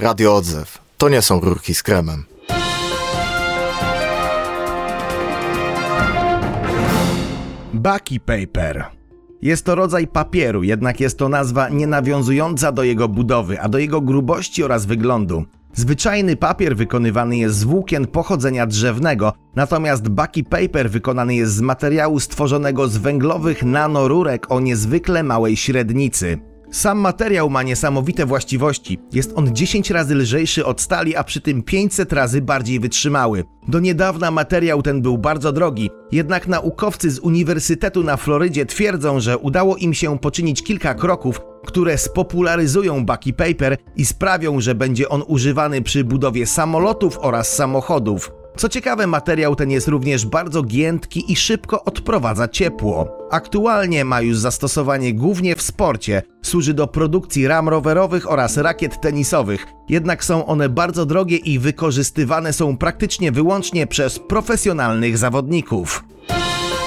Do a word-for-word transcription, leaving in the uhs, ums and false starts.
Radio Odzew. To nie są rurki z kremem. Bucky Paper. Jest to rodzaj papieru, jednak jest to nazwa nie nawiązująca do jego budowy, a do jego grubości oraz wyglądu. Zwyczajny papier wykonywany jest z włókien pochodzenia drzewnego, natomiast Bucky Paper wykonany jest z materiału stworzonego z węglowych nanorurek o niezwykle małej średnicy. Sam materiał ma niesamowite właściwości. Jest on dziesięć razy lżejszy od stali, a przy tym pięćset razy bardziej wytrzymały. Do niedawna materiał ten był bardzo drogi, jednak naukowcy z Uniwersytetu na Florydzie twierdzą, że udało im się poczynić kilka kroków, które spopularyzują Bucky Paper i sprawią, że będzie on używany przy budowie samolotów oraz samochodów. Co ciekawe, materiał ten jest również bardzo giętki i szybko odprowadza ciepło. Aktualnie ma już zastosowanie głównie w sporcie, służy do produkcji ram rowerowych oraz rakiet tenisowych, jednak są one bardzo drogie i wykorzystywane są praktycznie wyłącznie przez profesjonalnych zawodników.